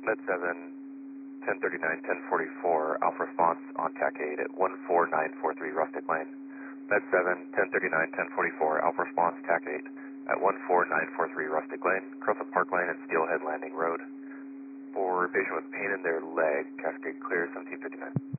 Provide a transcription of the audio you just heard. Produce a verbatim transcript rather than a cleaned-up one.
Med seven, ten thirty-nine, ten forty-four, Alpha response on T A C eight at one four nine four three Rustic Lane. Med seven, ten thirty-nine, ten forty-four, Alpha response T A C eight at one four nine four three Rustic Lane, Crowfoot Park Lane and Steelhead Landing Road. For a patient with pain in their leg, Cascade clear, seventeen fifty-nine.